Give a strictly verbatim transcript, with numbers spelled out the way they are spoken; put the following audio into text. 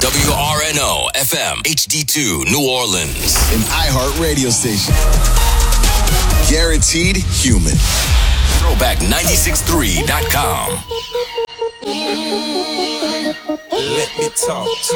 W R N O F M H D two New Orleans. An iHeart radio station. Guaranteed human. Throwback nine six three dot com. Let me talk to